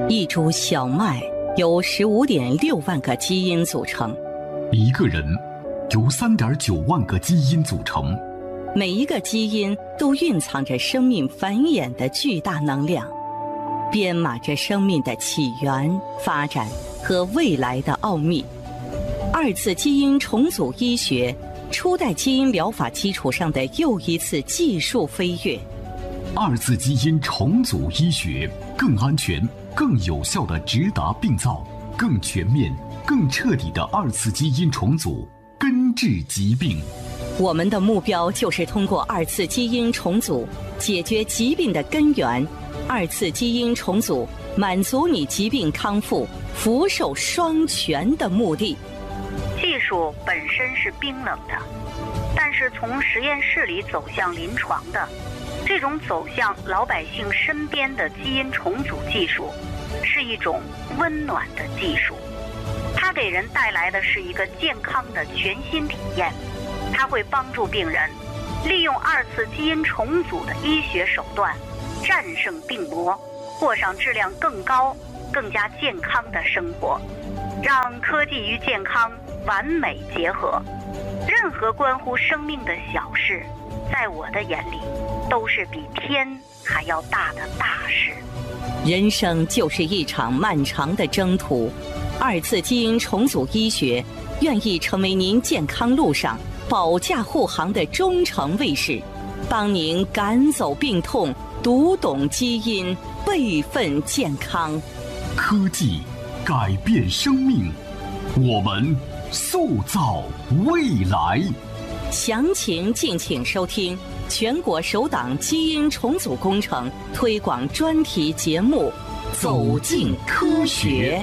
一株小麦由15.6万个基因组成， 一个人由3.9万个基因组成， 每一个基因都蕴藏着生命繁衍的巨大能量，编码着生命的起源、发展和未来的奥秘。二次基因重组医学，初代基因疗法基础上的又一次技术飞跃。 二次基因重组医学更安全、更有效地直达病灶，更全面、更彻底的二次基因重组，根治疾病。 我们的目标就是通过二次基因重组解决疾病的根源。二次基因重组满足你疾病康复、福寿双全的目的。 技术本身是冰冷的，但是从实验室里走向临床的，这种走向老百姓身边的基因重组技术，是一种温暖的技术。它给人带来的是一个健康的全新体验。它会帮助病人利用二次基因重组的医学手段，战胜病魔，过上质量更高、更加健康的生活，让科技与健康完美结合。任何关乎生命的小事，在我的眼里都是比天还要大的大事。 人生就是一场漫长的征途，二次基因重组医学愿意成为您健康路上保驾护航的忠诚卫士，帮您赶走病痛，读懂基因，备份健康。 科技改变生命，我们塑造未来。 详情敬请收听全国首档基因重组工程推广专题节目《走进科学》。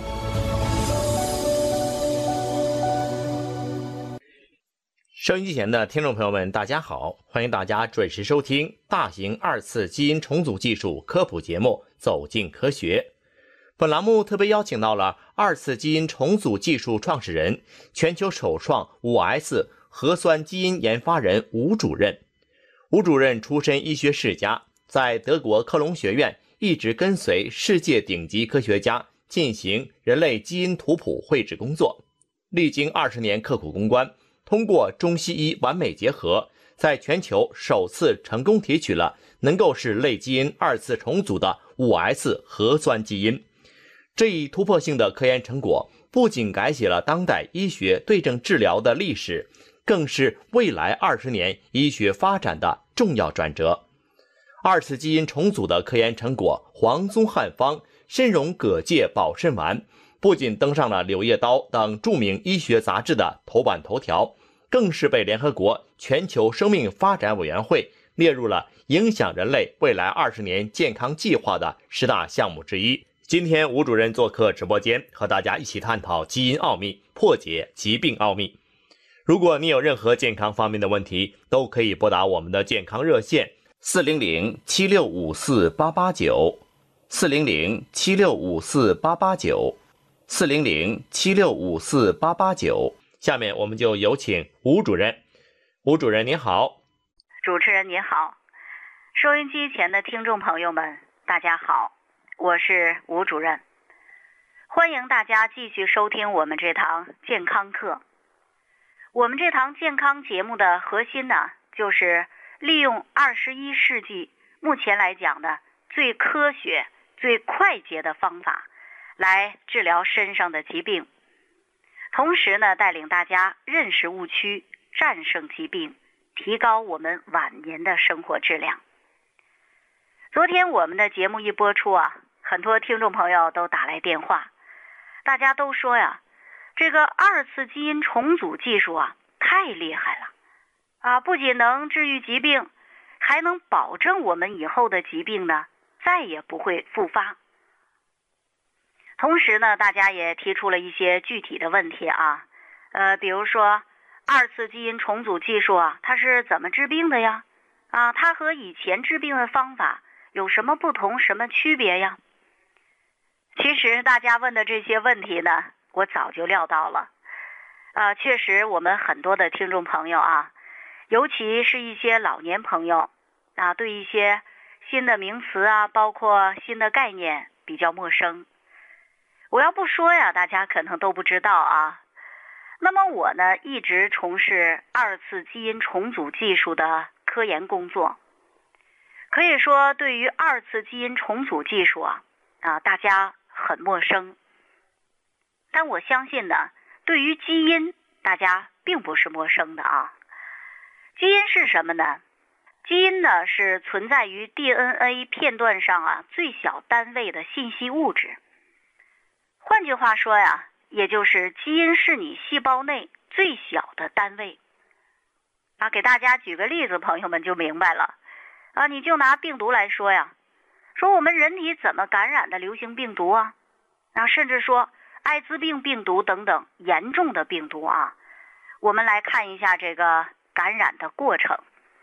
收音机前的听众朋友们，大家好，欢迎大家准时收听大型二次基因重组技术科普节目《走进科学》。本栏目特别邀请到了二次基因重组技术创始人、全球首创 5S 核酸基因研发人吴主任。吴主任出身医学世家，在德国科隆学院一直跟随世界顶级科学家进行人类基因图谱绘制工作，历经20年刻苦攻关，通过中西医完美结合，在全球首次成功提取了能够使类基因二次重组的 5S 核酸基因。这一突破性的科研成果不仅改写了当代医学对症治疗的历史，更是未来20年医学发展的重要转折。二次基因重组的科研成果黄宗汉方参茸蛤介保肾丸不仅登上了《柳叶刀》等著名医学杂志的头版头条，更是被联合国全球生命发展委员会列入了影响人类未来20年健康计划的10大项目之一。今天吴主任做客直播间，和大家一起探讨基因奥秘，破解疾病奥秘。如果你有任何健康方面的问题，都可以拨打我们的健康热线400-7654-889 400-7654-889 400-7654-889。下面我们就有请吴主任。吴主任您好。 主持人您好，收音机前的听众朋友们大家好，我是吴主任，欢迎大家继续收听我们这堂健康课。我们这堂健康节目的核心呢，就是利用21世纪目前来讲的最科学、最快捷的方法来治疗身上的疾病，同时呢，带领大家认识误区，战胜疾病，提高我们晚年的生活质量。昨天我们的节目一播出啊，很多听众朋友都打来电话，大家都说呀，这个二次基因重组技术啊，太厉害了啊！不仅能治愈疾病，还能保证我们以后的疾病呢，再也不会复发。同时呢，大家也提出了一些具体的问题啊，比如说二次基因重组技术啊，它是怎么治病的呀？啊，它和以前治病的方法有什么不同、什么区别呀？其实大家问的这些问题呢，我早就料到了。确实我们很多的听众朋友啊，尤其是一些老年朋友啊，对一些新的名词啊，包括新的概念比较陌生， 我要不说呀，大家可能都不知道啊。那么我呢，一直从事二次基因重组技术的科研工作。可以说，对于二次基因重组技术大家很陌生。但我相信呢，对于基因，大家并不是陌生的啊。基因是什么呢？基因呢，是存在于 DNA 片段上最小单位的信息物质。换句话说呀，也就是基因是你细胞内最小的单位。给大家举个例子，朋友们就明白了。你就拿病毒来说呀，说我们人体怎么感染的流行病毒甚至说艾滋病病毒等等严重的病毒我们来看一下这个感染的过程。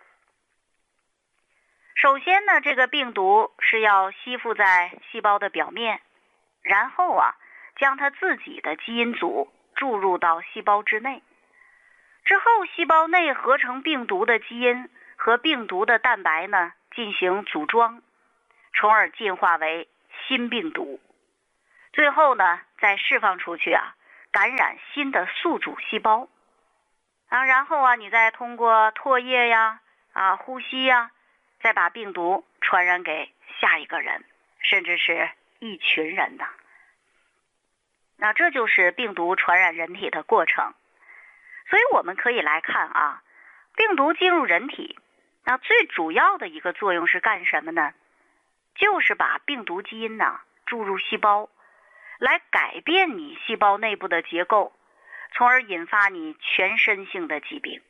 首先呢，这个病毒是要吸附在细胞的表面，然后将它自己的基因组注入到细胞之内。之后细胞内合成病毒的基因和病毒的蛋白呢进行组装，从而进化为新病毒。最后呢再释放出去感染新的宿主细胞然后你再通过唾液呼吸再把病毒传染给下一个人，甚至是一群人的。那这就是病毒传染人体的过程。所以我们可以来看病毒进入人体最主要的一个作用是干什么呢？就是把病毒基因注入细胞，来改变你细胞内部的结构，从而引发你全身性的疾病。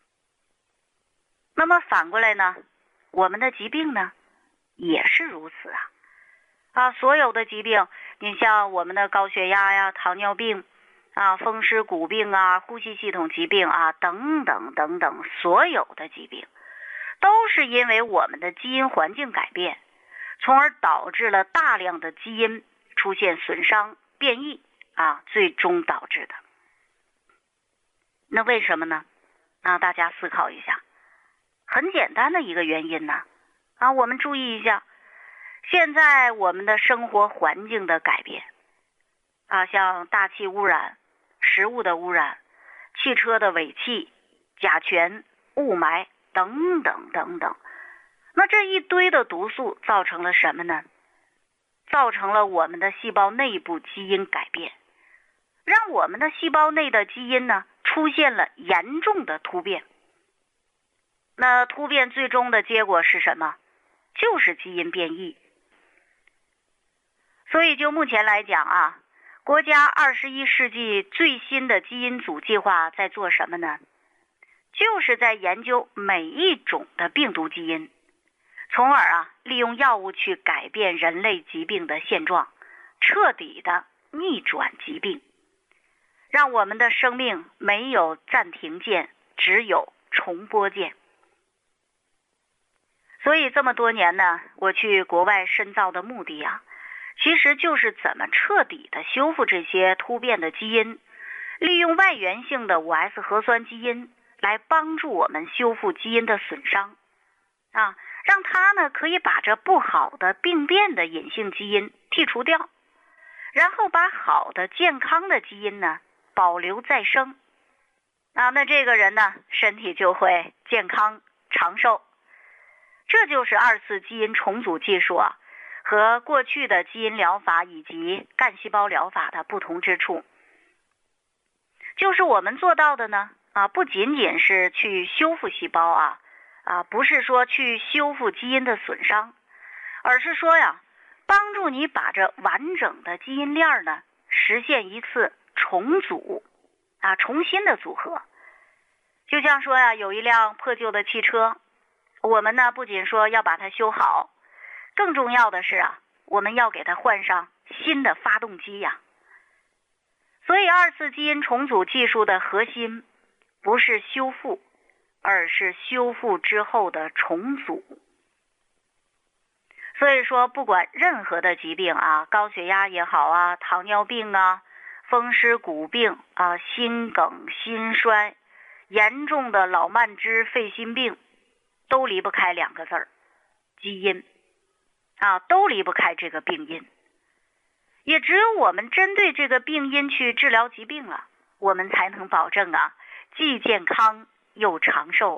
那么反过来呢，我们的疾病呢也是如此所有的疾病，你像我们的高血压呀、糖尿病风湿骨病呼吸系统疾病等等等等，所有的疾病都是因为我们的基因环境改变，从而导致了大量的基因出现损伤、变异最终导致的。那为什么呢？大家思考一下。很简单的一个原因呢我们注意一下，现在我们的生活环境的改变像大气污染、食物的污染、汽车的尾气、甲醛、雾霾等等等等。那这一堆的毒素造成了什么呢？造成了我们的细胞内部基因改变，让我们的细胞内的基因呢出现了严重的突变。那突变最终的结果是什么？就是基因变异。所以就目前来讲国家21世纪最新的基因组计划在做什么呢？就是在研究每一种的病毒基因，从而利用药物去改变人类疾病的现状，彻底的逆转疾病，让我们的生命没有暂停键，只有重播键。所以这么多年呢，我去国外深造的目的其实就是怎么彻底的修复这些突变的基因，利用外源性的5S 核酸基因来帮助我们修复基因的损伤让它呢可以把这不好的病变的隐性基因剔除掉，然后把好的健康的基因呢保留再生那这个人呢身体就会健康长寿。这就是二次基因重组技术和过去的基因疗法以及干细胞疗法的不同之处，就是我们做到的呢不仅仅是去修复细胞不是说去修复基因的损伤，而是说帮助你把这完整的基因链呢实现一次重组重新的组合。就像说有一辆破旧的汽车，我们呢不仅说要把它修好，更重要的是我们要给它换上新的发动机所以二次基因重组技术的核心不是修复，而是修复之后的重组。所以说不管任何的疾病高血压也好糖尿病风湿骨病心梗、心衰、严重的老慢支、肺心病，都离不开2个字儿，基因都离不开这个病因。 也只有我们针对这个病因去治疗疾病了，我们才能保证既健康又长寿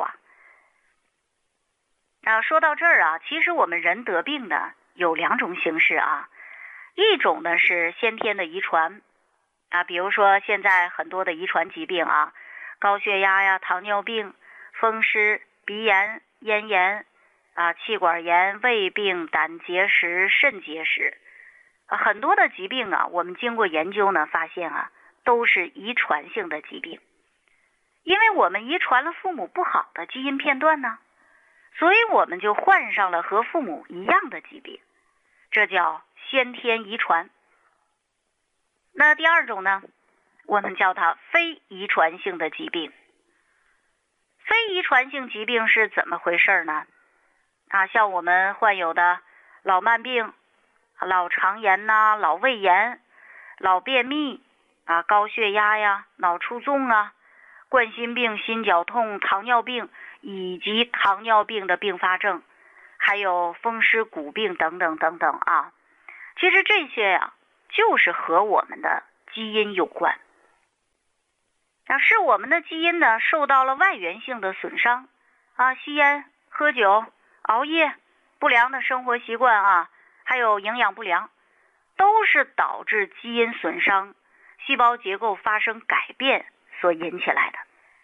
说到这儿其实我们人得病呢有2种形式一种呢是先天的遗传比如说现在很多的遗传疾病高血压呀、糖尿病、风湿、鼻炎、咽炎气管炎、胃病、胆结石、肾结石很多的疾病我们经过研究呢发现都是遗传性的疾病，因为我们遗传了父母不好的基因片段呢，所以我们就患上了和父母一样的疾病，这叫先天遗传。那第2种呢，我们叫它非遗传性的疾病。非遗传性疾病是怎么回事呢？像我们患有的老慢病、老肠炎老胃炎、老便秘高血压呀、脑卒中冠心病、心绞痛、糖尿病以及糖尿病的并发症，还有风湿骨病等等等等其实这些就是和我们的基因有关是我们的基因呢受到了外源性的损伤吸烟、喝酒、熬夜、不良的生活习惯还有营养不良，都是导致基因损伤、细胞结构发生改变所引起来的。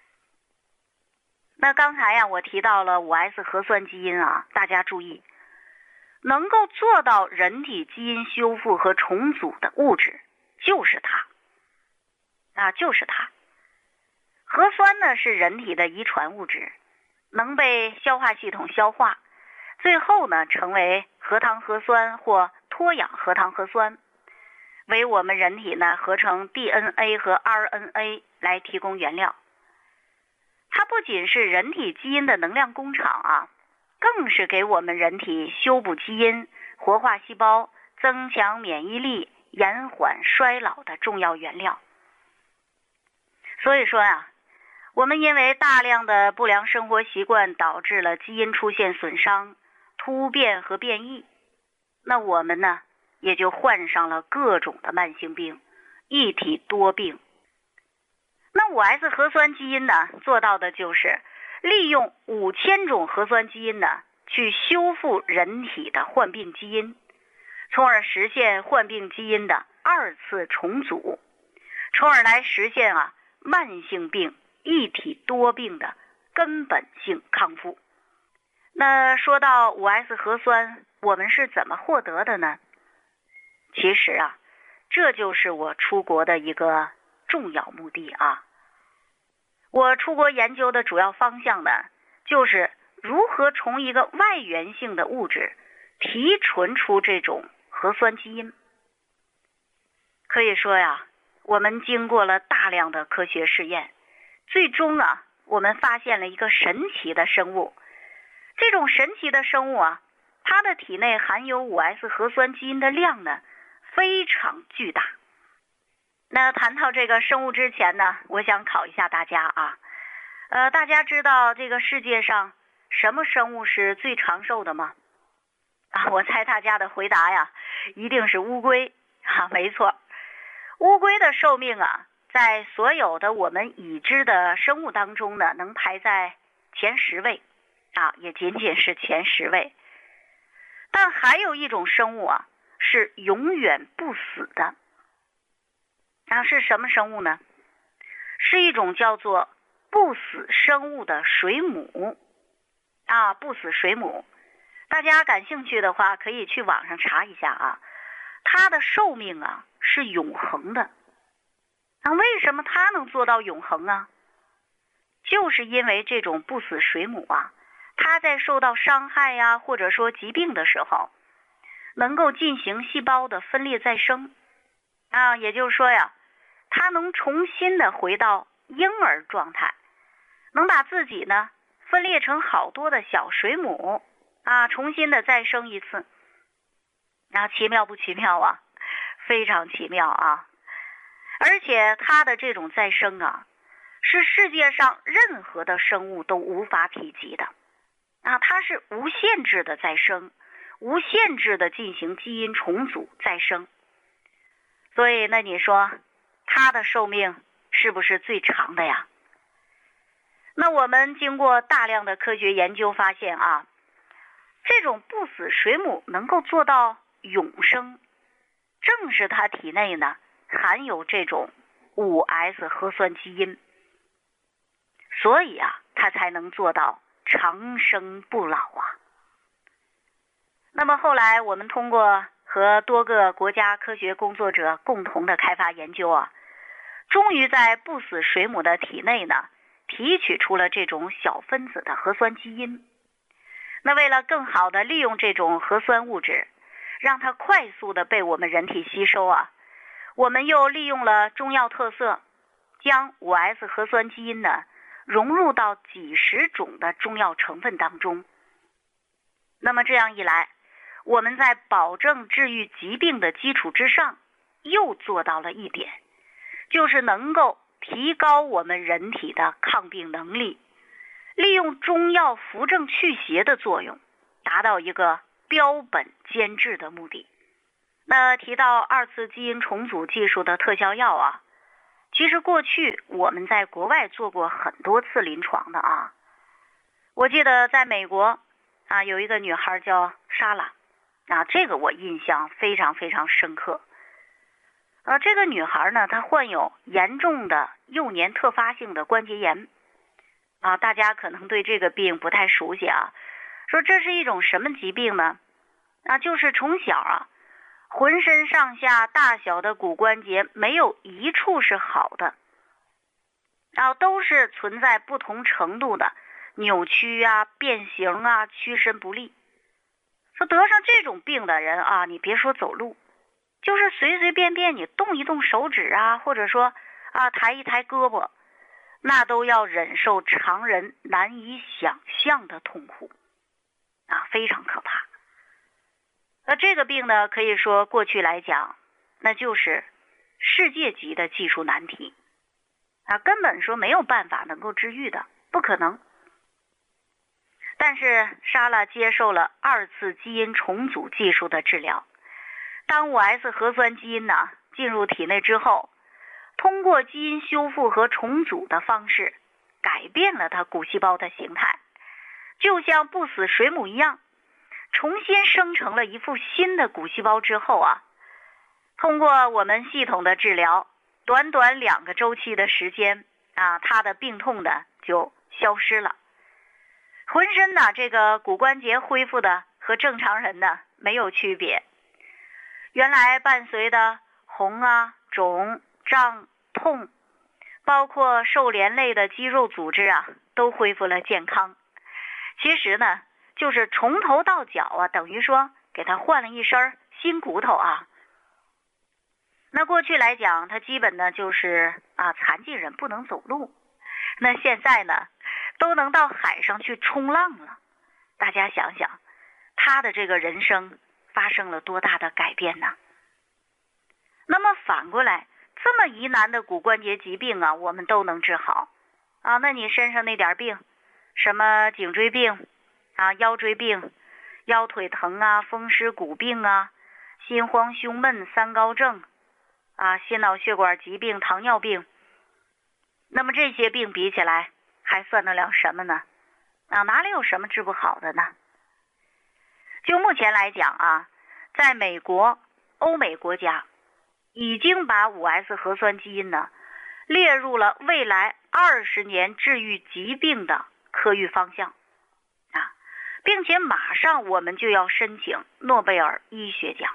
那刚才我提到了 5S 核酸基因大家注意，能够做到人体基因修复和重组的物质就是它就是它。核酸呢是人体的遗传物质，能被消化系统消化，最后呢成为核糖核酸或脱氧核糖核酸，为我们人体呢合成 DNA 和 RNA 来提供原料。它不仅是人体基因的能量工厂更是给我们人体修补基因、活化细胞、增强免疫力、延缓衰老的重要原料。所以说我们因为大量的不良生活习惯导致了基因出现损伤、突变和变异，那我们呢也就患上了各种的慢性病，一体多病。那 5S 核酸基因呢做到的就是利用5000种核酸基因呢去修复人体的患病基因，从而实现患病基因的2次重组，从而来实现慢性病一体多病的根本性康复。那说到 5S 核酸我们是怎么获得的呢？其实这就是我出国的一个重要目的我出国研究的主要方向呢就是如何从一个外源性的物质提纯出这种核酸基因。可以说我们经过了大量的科学试验，最终我们发现了一个神奇的生物。这种神奇的生物它的体内含有 5S 核酸基因的量呢非常巨大。那谈到这个生物之前呢，我想考一下大家大家知道这个世界上什么生物是最长寿的吗？我猜大家的回答一定是乌龟没错，乌龟的寿命在所有的我们已知的生物当中呢能排在前10位也仅仅是前10位。但还有一种生物是永远不死的是什么生物呢？是一种叫做不死生物的水母不死水母。大家感兴趣的话可以去网上查一下它的寿命是永恒的。为什么它能做到永恒就是因为这种不死水母它在受到伤害或者说疾病的时候能够进行细胞的分裂再生也就是说它能重新的回到婴儿状态，能把自己呢分裂成好多的小水母重新的再生一次奇妙不奇妙非常奇妙而且它的这种再生是世界上任何的生物都无法匹及的它是无限制的再生，无限制的进行基因重组再生。 所以那你说它的寿命是不是最长的呀？那我们经过大量的科学研究发现啊，这种不死水母能够做到永生，正是它体内呢含有这种5S 核酸基因，所以啊它才能做到长生不老啊。那么后来我们通过和多个国家科学工作者共同的开发研究啊，终于在不死水母的体内呢提取出了这种小分子的核酸基因。那为了更好的利用这种核酸物质，让它快速的被我们人体吸收啊，我们又利用了中药特色，将5S 核酸基因呢融入到几十种的中药成分当中。那么这样一来，我们在保证治愈疾病的基础之上，又做到了一点，就是能够提高我们人体的抗病能力，利用中药扶正祛邪的作用，达到一个标本兼治的目的。那提到2次基因重组技术的特效药啊，其实过去我们在国外做过很多次临床的啊。我记得在美国啊，有一个女孩叫莎拉啊，这个我印象非常非常深刻。这个女孩呢，她患有严重的幼年特发性的关节炎啊，大家可能对这个病不太熟悉啊。说这是一种什么疾病呢？就是从小啊，浑身上下大小的骨关节没有一处是好的，都是存在不同程度的扭曲啊、变形啊、屈伸不利。说得上这种病的人啊，你别说走路，就是随随便便你动一动手指啊，或者说抬一抬胳膊，那都要忍受常人难以想象的痛苦啊，非常可怕。这个病呢，可以说过去来讲，那就是世界级的技术难题根本说没有办法能够治愈的，不可能。但是莎拉接受了2次基因重组技术的治疗，当5S 核酸基因呢进入体内之后，通过基因修复和重组的方式，改变了它骨细胞的形态，就像不死水母一样，重新生成了一副新的骨细胞之后啊，通过我们系统的治疗，短短2个周期的时间他的病痛呢就消失了，浑身呢这个骨关节恢复的和正常人呢没有区别。原来伴随的红肿胀痛，包括受连累的肌肉组织都恢复了健康。其实呢就是从头到脚等于说给他换了一身新骨头那过去来讲，他基本呢就是残疾人不能走路，那现在呢都能到海上去冲浪了。大家想想，他的这个人生发生了多大的改变呢？那么反过来，这么疑难的骨关节疾病我们都能治好那你身上那点病，什么颈椎病腰椎病、腰腿疼风湿骨病心慌胸闷、三高症心脑血管疾病、糖尿病，那么这些病比起来还算得了什么呢？哪里有什么治不好的呢？就目前来讲在美国、欧美国家已经把5S 核酸基因呢列入了未来20年治愈疾病的科育方向并且马上我们就要申请诺贝尔医学奖。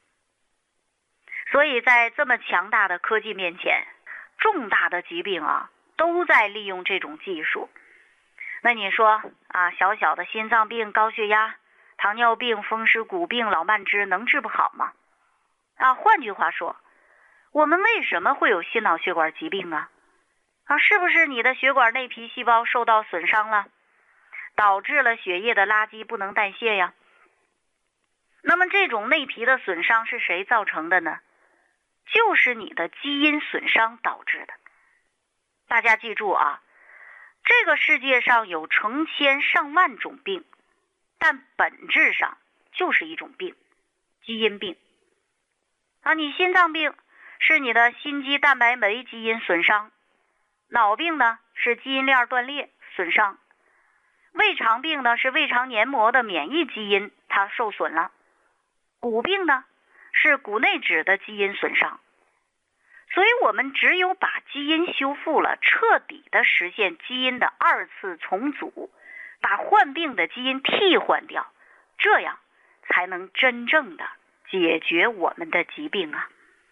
所以在这么强大的科技面前，重大的疾病都在利用这种技术。那你说小小的心脏病、高血压、糖尿病、风湿骨病、老慢支能治不好吗？换句话说，我们为什么会有心脑血管疾病是不是你的血管内皮细胞受到损伤了，导致了血液的垃圾不能代谢呀？那么这种内皮的损伤是谁造成的呢？就是你的基因损伤导致的。大家记住这个世界上有成千上万种病，但本质上就是一种病，基因病你心脏病是你的心肌蛋白酶基因损伤，脑病呢是基因链断裂损伤，胃肠病呢是胃肠黏膜的免疫基因它受损了，骨病呢是骨内质的基因损伤。所以我们只有把基因修复了，彻底的实现基因的2次重组，把患病的基因替换掉，这样才能真正的解决我们的疾病啊。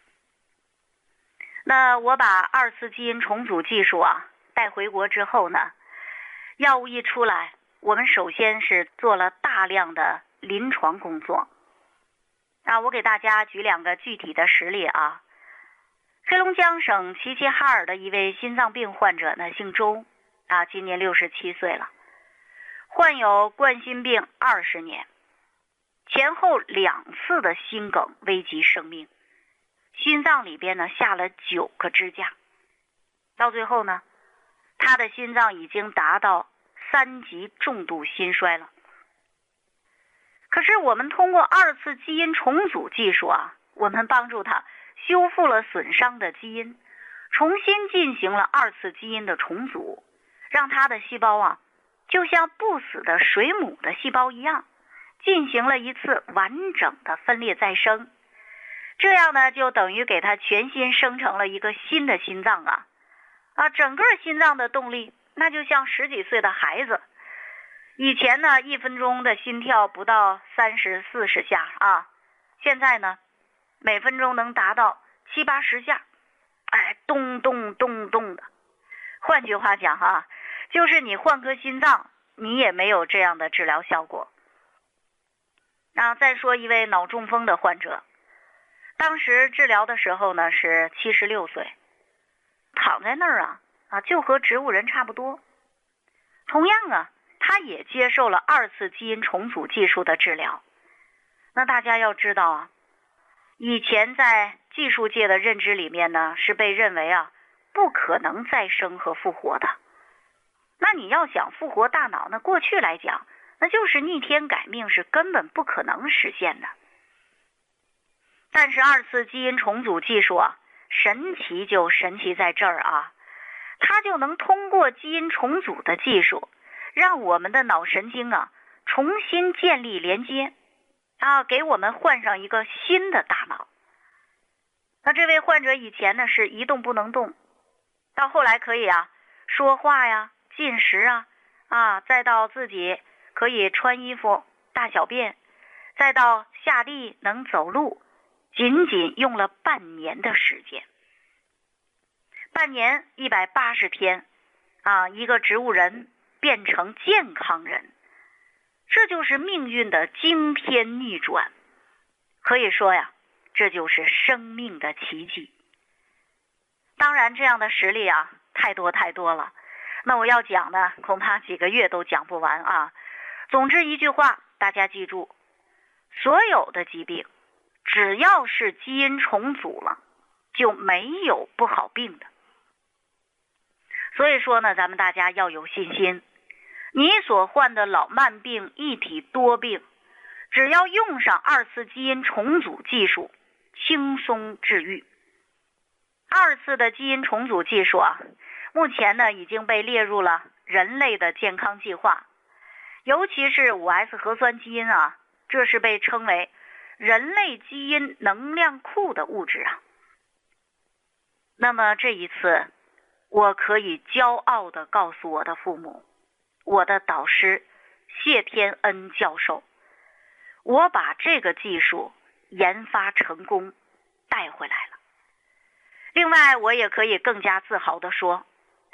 那我把2次基因重组技术带回国之后呢，药物一出来，我们首先是做了大量的临床工作我给大家举2个具体的实例黑龙江省齐齐哈尔的一位心脏病患者呢，姓周今年67岁了，患有冠心病20年，前后2次的心梗危及生命，心脏里边呢下了9个支架，到最后呢，他的心脏已经达到3级重度心衰了。可是我们通过2次基因重组技术我们帮助他修复了损伤的基因，重新进行了2次基因的重组，让他的细胞就像不死的水母的细胞一样，进行了一次完整的分裂再生。这样呢，就等于给他全新生成了一个新的心脏整个心脏的动力那就像10几岁的孩子。以前呢，1分钟的心跳不到30、40下现在呢每分钟能达到70、80下，咚咚咚咚的。换句话讲就是你换颗心脏，你也没有这样的治疗效果。再说一位脑中风的患者，当时治疗的时候呢是76岁，躺在那儿就和植物人差不多。同样他也接受了2次基因重组技术的治疗。那大家要知道以前在技术界的认知里面呢，是被认为不可能再生和复活的。那你要想复活大脑，那过去来讲，那就是逆天改命，是根本不可能实现的。但是2次基因重组技术神奇就神奇在这儿它就能通过基因重组的技术，让我们的脑神经重新建立连接给我们换上一个新的大脑。那这位患者以前呢是一动不能动，到后来可以说话呀、进食再到自己可以穿衣服、大小便，再到下地能走路，仅仅用了半年的时间。半年180天一个植物人变成健康人，这就是命运的惊天逆转。可以说这就是生命的奇迹。当然这样的实例太多太多了，那我要讲呢恐怕几个月都讲不完总之一句话，大家记住，所有的疾病只要是基因重组了，就没有不好病的。所以说呢，咱们大家要有信心，你所患的老慢病、一体多病，只要用上2次基因重组技术，轻松治愈。2次的基因重组技术目前呢已经被列入了人类的健康计划，尤其是5S 核酸基因这是被称为人类基因能量库的物质那么这一次，我可以骄傲地告诉我的父母，我的导师谢天恩教授，我把这个技术研发成功带回来了。另外我也可以更加自豪地说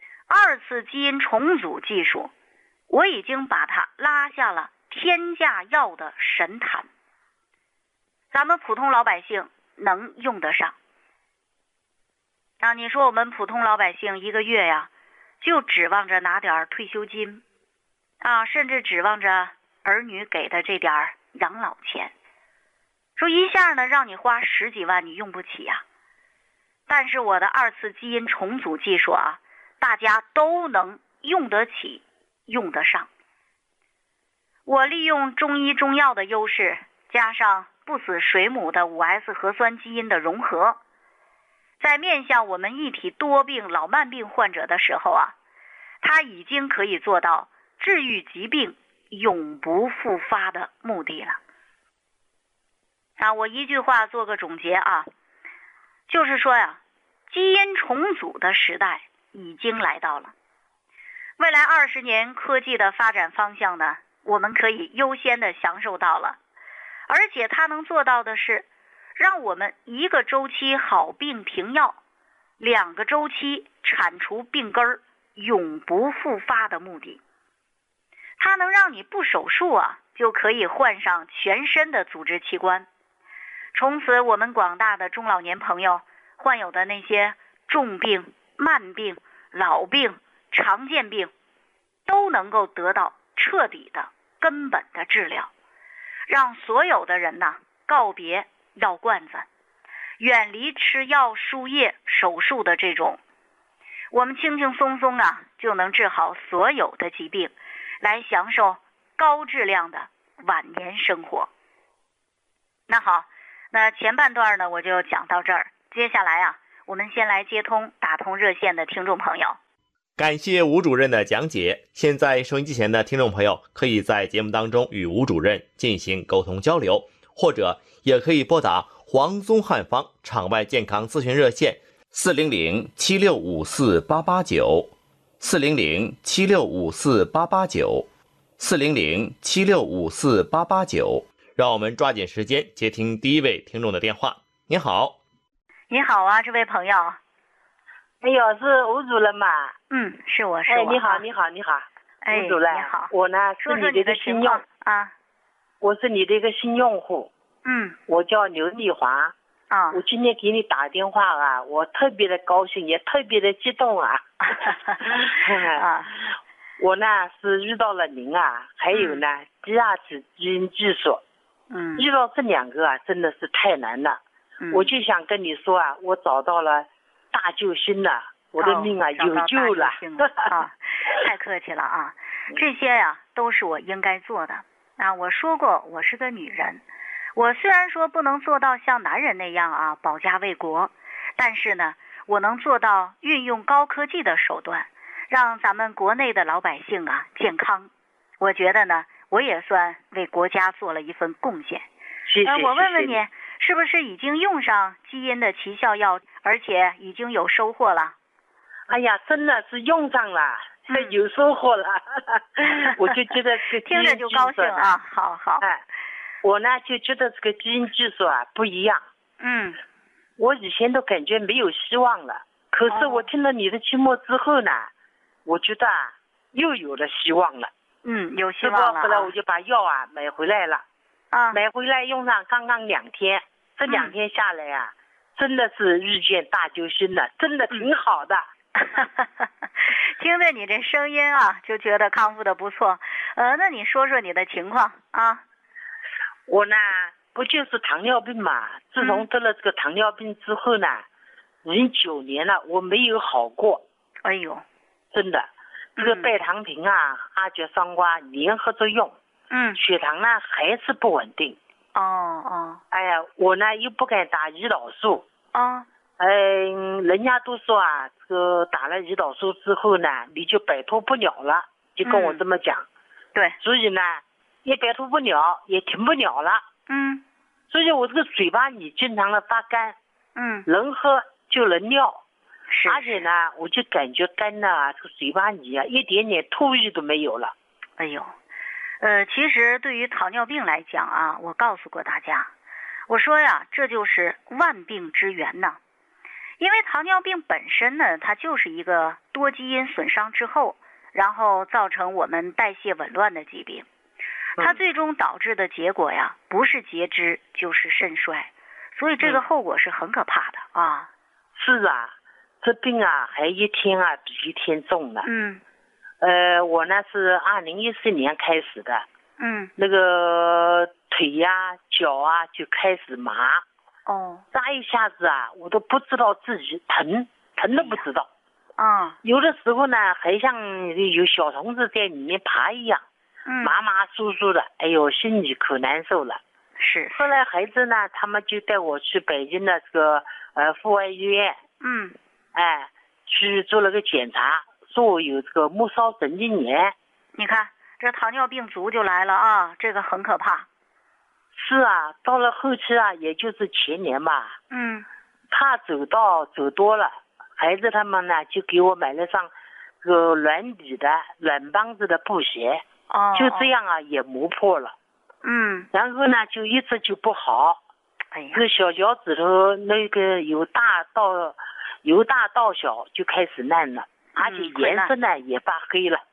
，2次基因重组技术我已经把它拉下了天价药的神坛，咱们普通老百姓能用得上你说我们普通老百姓一个月就指望着拿点退休金甚至指望着儿女给的这点养老钱，说一下呢让你花10几万你用不起但是我的2次基因重组技术大家都能用得起用得上。我利用中医中药的优势，加上不死水母的5S 核酸基因的融合， 在面向我们一体多病老慢病患者的时候啊，它已经可以做到治愈疾病永不复发的目的了。我一句话做个总结啊，就是说呀，基因重组的时代已经来到了。未来20年科技的发展方向呢，我们可以优先的享受到了，而且它能做到的是，让我们1个周期好病停药，2个周期铲除病根儿，永不复发的目的。它能让你不手术啊，就可以换上全身的组织器官。从此我们广大的中老年朋友患有的那些重病、慢病、老病、常见病，都能够得到彻底的根本的治疗，让所有的人呢告别药罐子，远离吃药、输液、手术的这种，我们轻轻松松啊就能治好所有的疾病，来享受高质量的晚年生活。那好，那前半段呢我就讲到这儿，接下来啊，我们先来接通打通热线的听众朋友。 感谢吴主任的讲解。现在收音机前的听众朋友可以在节目当中与吴主任进行沟通交流，或者也可以拨打黄宗汉方场外健康咨询热线400-7654-889 400-7654-889 400-7654-889。让我们抓紧时间接听第一位听众的电话。你好。 你好啊，这位朋友。 哎呦，是吴主任嘛？ 是我。 你好。吴主任， 你好。 我呢说是你的新用啊。 我是你的一个新用户。我叫刘丽华。我今天给你打电话啊，我特别的高兴，也特别的激动啊。我呢是遇到了您啊，还有呢第二次基因技术。遇到这2个啊，真的是太难了。我就想跟你说啊，我找到了大救星了，我的命啊有救了。 太客气了啊，这些呀都是我应该做的。我说过我是个女人，我虽然说不能做到像男人那样啊保家卫国，但是呢我能做到运用高科技的手段，让咱们国内的老百姓啊健康。我觉得呢我也算为国家做了一份贡献。 谢谢。 我问问你，是不是已经用上基因的奇效药，而且已经有收获了？ 哎呀，真的是用上了，有收获了。我就觉得这个听着就高兴啊。好。 我呢就觉得这个基因技术啊不一样。我以前都感觉没有希望了，可是我听了你的节目之后呢，我觉得又有了希望了。 有希望了。 后来我就把药啊买回来了。买回来用上刚刚2天，这2天下来啊，真的是遇见大救星了，真的挺好的。 听着你这声音啊，就觉得康复的不错。那你说说你的情况啊？ 我呢，不就是糖尿病嘛？自从得了这个糖尿病之后呢，已经9年了，我没有好过。 哎呦， 真的，这个拜糖平啊、阿胶双胍联合着用。血糖呢还是不稳定。哎呀，我呢又不敢打胰岛素。人家都说啊，这个打了胰岛素之后呢，你就摆脱不了了，就跟我这么讲。 对。 所以呢，也摆脱不了，也停不了了。所以我这个嘴巴里经常的发干。能喝就能尿。而且呢，我就感觉干的啊，这个嘴巴里啊，一点点唾液都没有了。 哎呦。其实对于糖尿病来讲啊，我告诉过大家，我说呀，这就是万病之源呐。因为糖尿病本身呢，它就是一个多基因损伤之后，然后造成我们代谢紊乱的疾病。它最终导致的结果呀，不是截肢就是肾衰，所以这个后果是很可怕的啊。 是啊，这病啊还一天啊比一天重了。我呢是2014年开始的。那个腿呀、脚啊就开始麻。扎一下子啊，我都不知道自己疼都不知道。有的时候呢，还像有小虫子在里面爬一样，麻麻酥酥的，哎呦，心里可难受了。 是。 后来孩子呢，他们就带我去北京的这个阜外医院去做了个检查，说我有这个末梢神经炎。 你看这糖尿病足就来了啊，这个很可怕。 是啊，到了后期啊，也就是前年吧。怕走多了，孩子他们呢就给我买了上个软底的软帮子的布鞋。就这样啊也磨破了。然后呢就一直就不好。这个小脚趾头那个由大到小就开始烂了，而且颜色呢也发黑了。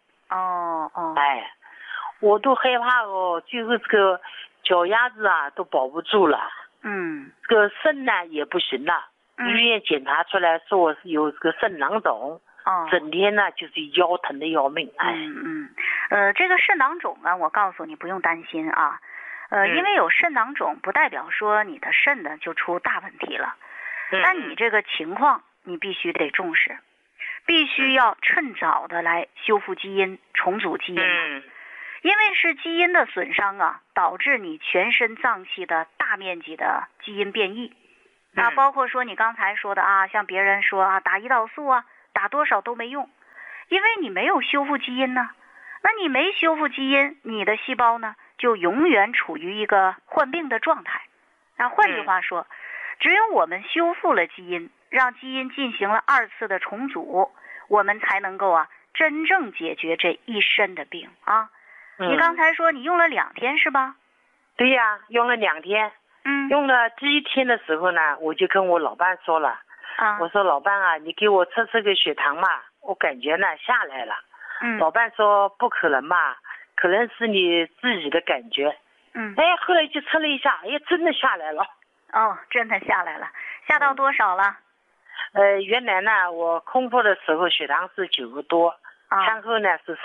我都害怕哦，最后这个脚丫子啊都保不住了。这个肾呢也不行了，医院检查出来说我是有这个肾囊肿。整天呢就是腰疼的要命。 这个肾囊肿啊，我告诉你不用担心啊。因为有肾囊肿不代表说你的肾呢就出大问题了。但你这个情况你必须得重视，必须要趁早的来修复基因，重组基因。因为是基因的损伤啊，导致你全身脏器的大面积的基因变异。包括说你刚才说的啊，像别人说啊，打胰岛素啊，打多少都没用，因为你没有修复基因呢。那你没修复基因，你的细胞呢就永远处于一个患病的状态。换句话说，只有我们修复了基因，让基因进行了2次的重组，我们才能够啊真正解决这一身的病啊。你刚才说你用了2天是吧？ 对呀，用了2天。用了第1天的时候呢，我就跟我老伴说了。我说老伴啊，你给我测个血糖嘛，我感觉呢下来了。老伴说不可能嘛，可能是你自己的感觉。后来就测了一下，真的下来了。 真的下来了，下到多少了？ 原来呢我空腹的时候血糖是9个多，餐后呢是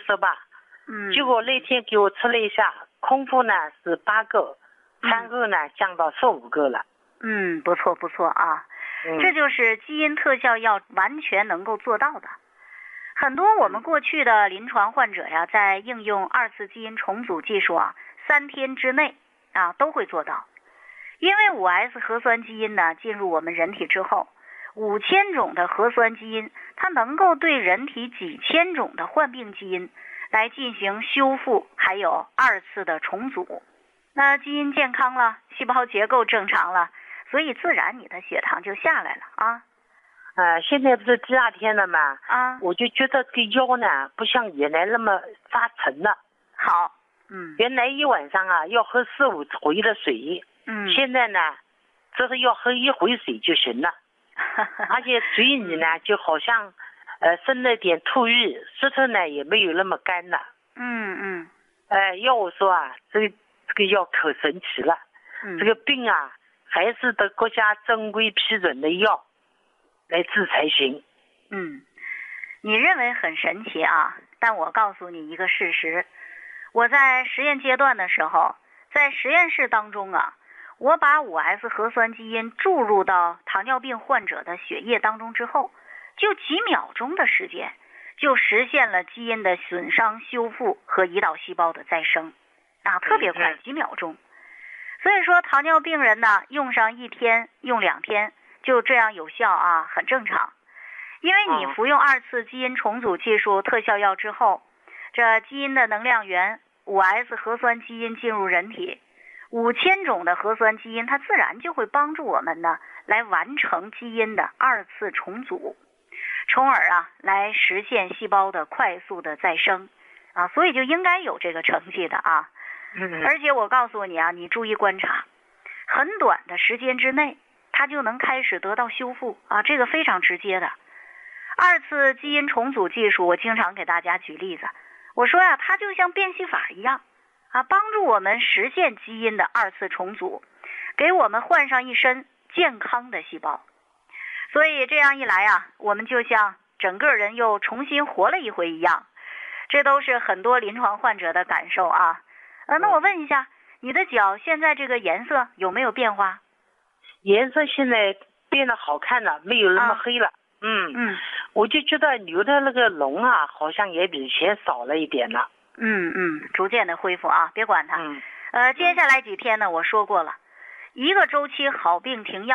17、18。结果那天给我测了一下，空腹呢是8个，餐后呢降到15个了。 不错啊。这就是基因特效药完全能够做到的。很多我们过去的临床患者呀，在应用2次基因重组技术啊，3天之内啊都会做到。因为5S 核酸基因呢进入我们人体之后，5000种的核酸基因，它能够对人体几千种的患病基因来进行修复，还有2次的重组。那基因健康了，细胞结构正常了，所以自然你的血糖就下来了啊。 现在不是第2天了嘛？我就觉得这个腰呢不像原来那么发沉了。 好。 原来一晚上啊要喝4、5回的水。现在呢这是要喝1回水就行了。而且嘴里呢就好像生了点唾液，舌头呢也没有那么干了。要我说啊，这个药可神奇了。这个病啊还是得国家正规批准的药来治才行。 你认为很神奇啊，但我告诉你一个事实，我在实验阶段的时候，在实验室当中啊，我把5S 核酸基因注入到糖尿病患者的血液当中之后，就几秒钟的时间就实现了基因的损伤修复和胰岛细胞的再生特别快，几秒钟。所以说糖尿病人呢，用上1天用2天就这样有效啊，很正常。因为你服用2次基因重组技术特效药之后，这基因的能量源 5S 核酸基因进入人体，5000种的核酸基因，它自然就会帮助我们呢来完成基因的2次重组，从而啊来实现细胞的快速的再生所以就应该有这个成绩的啊。而且我告诉你啊，你注意观察，很短的时间之内它就能开始得到修复这个非常直接的。2次基因重组技术我经常给大家举例子，我说呀，它就像变戏法一样帮助我们实现基因的2次重组，给我们换上一身健康的细胞。所以这样一来我们就像整个人又重新活了一回一样，这都是很多临床患者的感受那我问一下，你的脚现在这个颜色有没有变化？ 颜色现在变得好看了，没有那么黑了。我就觉得流的那个脓好像也比以前少了一点了。 逐渐的恢复别管它。接下来几天呢，我说过了，1个周期好病停药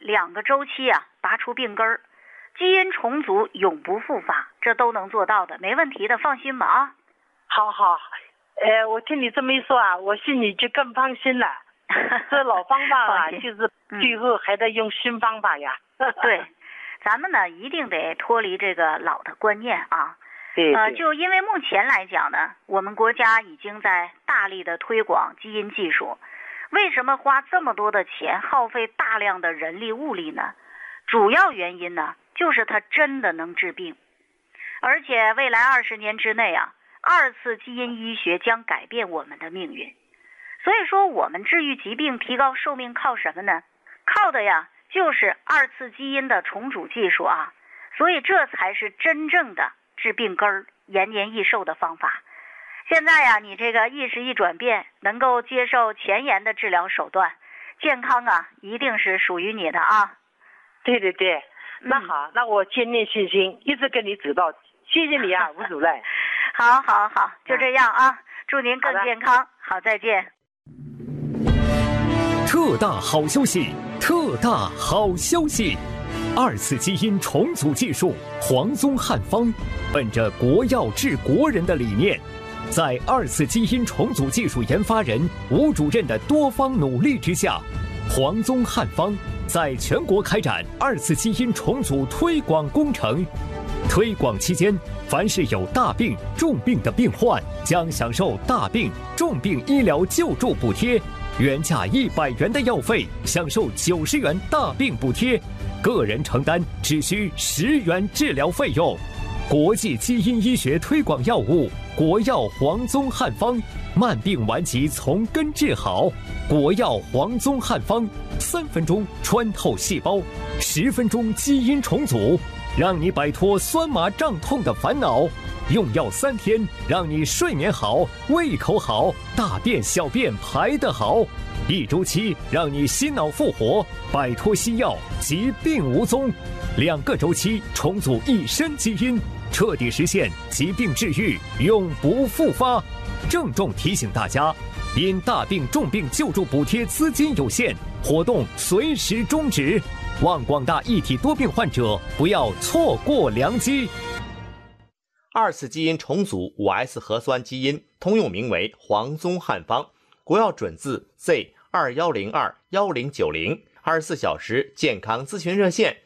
2个周期啊拔除病根儿，基因重组永不复发，这都能做到的，没问题的，放心吧啊。 好，我听你这么一说啊，我心里就更放心了。这老方法啊，就是最后还得用新方法呀。 对，咱们呢一定得脱离这个老的观念啊。 对。 就因为目前来讲呢，我们国家已经在大力的推广基因技术。为什么花这么多的钱，耗费大量的人力物力呢？主要原因呢，就是它真的能治病。而且未来20年之内啊，2次基因医学将改变我们的命运。所以说我们治愈疾病提高寿命靠什么呢？靠的呀就是2次基因的重组技术啊。所以这才是真正的治病根儿延年益寿的方法。现在呀你这个意识一转变，能够接受前沿的治疗手段，健康啊一定是属于你的啊。 对，那好，那我坚定信心一直跟你走到，谢谢你啊吴主任。 好，就这样啊，祝您更健康。好，再见。 特大好消息！2次基因重组技术黄宗汉方，本着国药治国人的理念，在2次基因重组技术研发人吴主任的多方努力之下，黄宗汉方在全国开展2次基因重组推广工程。推广期间，凡是有大病、重病的病患，将享受大病、重病医疗救助补贴，原价100元的药费享受90元大病补贴，个人承担只需10元治疗费用。国际基因医学推广药物国药黄宗汉方，慢病顽疾从根治好。国药黄宗汉方，3分钟穿透细胞，10分钟基因重组，让你摆脱酸麻胀痛的烦恼。用药3天，让你睡眠好、胃口好、大便小便排得好。1周期，让你心脑复活，摆脱西药，疾病无踪。2个周期，重组一身基因，彻底实现疾病治愈，永不复发。郑重提醒大家，因大病重病救助补贴资金有限，活动随时终止。望广大一体多病患者不要错过良机。 2次基因重组 5S 核酸基因，通用名为黄宗汉方，国药准字 Z21021090，24小时健康咨询热线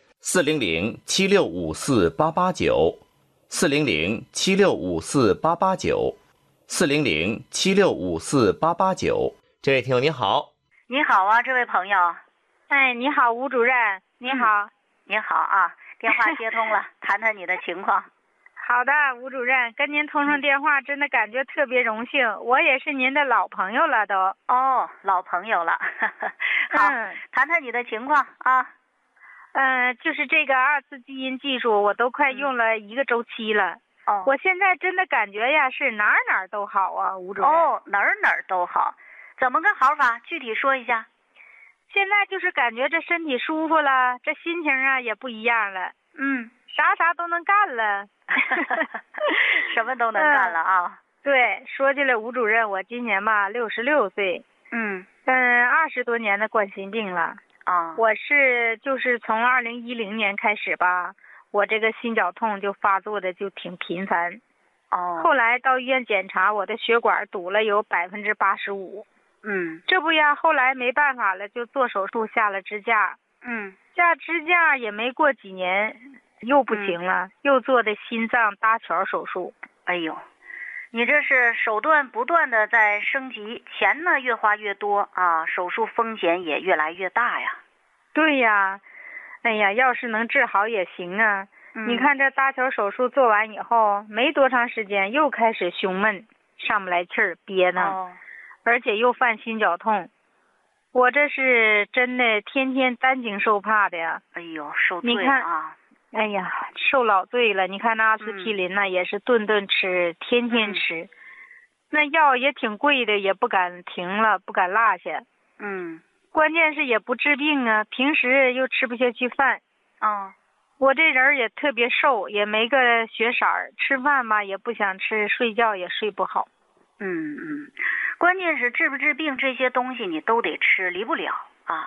400-7654-889，400-7654-889，400-7654-889。这位听友你好。 你好啊，这位朋友。 哎，你好，吴主任，你好。 你好啊，电话接通了，谈谈你的情况。 好的，吴主任，跟您通上电话，真的感觉特别荣幸，我也是您的老朋友了都。 哦，老朋友了。好，谈谈你的情况啊。 就是这个2次基因技术，我都快用了1个周期了。我现在真的感觉呀，是哪儿都好啊，吴主任。 哪儿都好，怎么个好法？具体说一下。 现在就是感觉这身体舒服了，这心情啊也不一样了。啥都能干了。 什么都能干了啊。 对，说起来吴主任，我今年吧66岁。20多年的冠心病了。我就是从2010年开始吧，我这个心绞痛就发作的就挺频繁。后来到医院检查，我的血管堵了有85%。这不呀，后来没办法了，就做手术下了支架。下支架也没过几年，又不行了，又做的心脏搭桥手术。 哎呦，你这是手段不断的在升级，钱呢越花越多啊，手术风险也越来越大呀。 对呀，哎呀，要是能治好也行啊。你看这搭桥手术做完以后，没多长时间又开始胸闷，上不来气儿，憋呢。而且又犯心绞痛，我这是真的天天担惊受怕的呀。 哎呦，受罪了啊！ 哎呀，受老罪了。你看那阿司匹林呢，也是顿顿吃，天天吃。那药也挺贵的，也不敢停了，不敢落下。关键是也不治病啊，平时又吃不下去饭。我这人也特别瘦，也没个血色儿，吃饭吧也不想吃，睡觉也睡不好。 关键是治不治病这些东西你都得吃，离不了啊。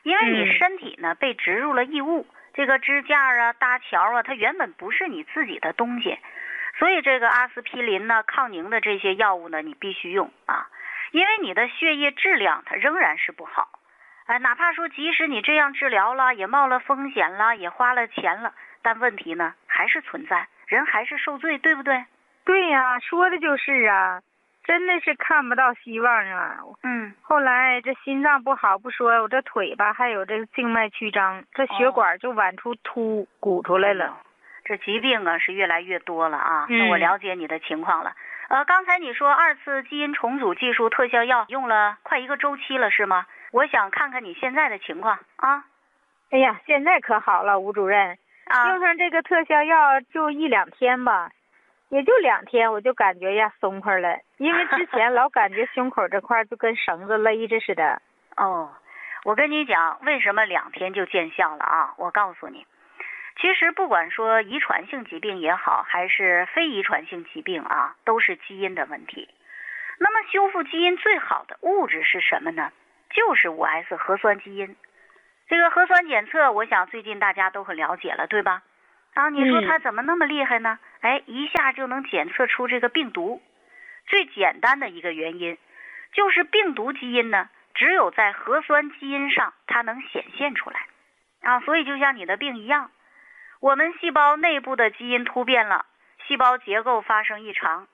因为你身体呢被植入了异物，这个支架啊、搭桥啊，它原本不是你自己的东西，所以这个阿司匹林呢、抗凝的这些药物呢，你必须用啊，因为你的血液质量它仍然是不好。哪怕说即使你这样治疗了，也冒了风险了，也花了钱了，但问题呢还是存在，人还是受罪，对不对？ 对呀，说的就是啊，真的是看不到希望啊。后来这心脏不好不说，我这腿吧还有这个静脉曲张，这血管就往出凸鼓出来了。 这疾病啊是越来越多了啊。那我了解你的情况了。刚才你说2次基因重组技术特效药用了快1个周期了是吗？我想看看你现在的情况啊。 哎呀，现在可好了，吴主任，用上这个特效药就1、2天吧，也就2天，我就感觉呀松快了，因为之前老感觉胸口这块就跟绳子勒着似的。 我跟你讲，为什么2天就见效了啊？我告诉你，其实不管说遗传性疾病也好，还是非遗传性疾病啊，都是基因的问题。那么修复基因最好的物质是什么呢？就是5S 核酸基因。这个核酸检测我想最近大家都很了解了，对吧？你说它怎么那么厉害呢？一下就能检测出这个病毒。最简单的一个原因就是病毒基因呢只有在核酸基因上它能显现出来所以就像你的病一样，我们细胞内部的基因突变了，细胞结构发生异常，